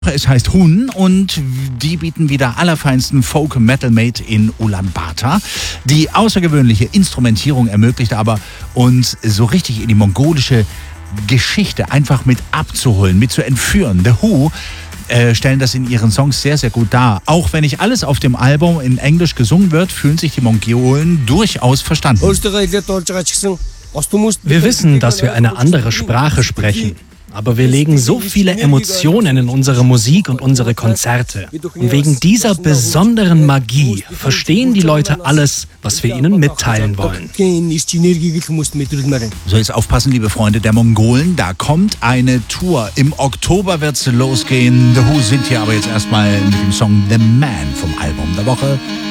Es heißt Hun und die bieten wieder allerfeinsten Folk Metal Made in Ulaanbaatar. Die außergewöhnliche Instrumentierung ermöglicht aber, uns so richtig in die mongolische Geschichte einfach mit abzuholen, mit zu entführen. The Who stellen das in ihren Songs sehr, sehr gut dar. Auch wenn nicht alles auf dem Album in Englisch gesungen wird, fühlen sich die Mongolen durchaus verstanden. Wir wissen, dass wir eine andere Sprache sprechen. Aber wir legen so viele Emotionen in unsere Musik und unsere Konzerte. Und wegen dieser besonderen Magie verstehen die Leute alles, was wir ihnen mitteilen wollen. So, jetzt aufpassen, liebe Freunde der Mongolen. Da kommt eine Tour. Im Oktober wird's losgehen. The Who sind hier aber jetzt erstmal mit dem Song The Man vom Album der Woche.